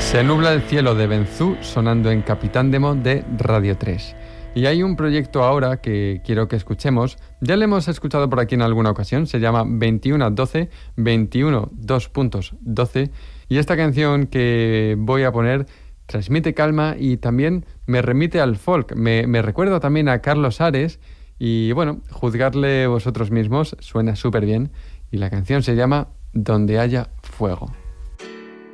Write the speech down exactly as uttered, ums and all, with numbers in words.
Se nubla el cielo de Benzú sonando en Capitán Demo de Radio tres. Y hay un proyecto ahora que quiero que escuchemos. Ya lo hemos escuchado por aquí en alguna ocasión. Se llama veintiuno doce, veintiuno dos puntos doce. Y esta canción que voy a poner transmite calma y también me remite al folk. Me, me recuerda también a Carlos Ares. Y bueno, juzgarle vosotros mismos. Suena súper bien. Y la canción se llama Donde haya fuego.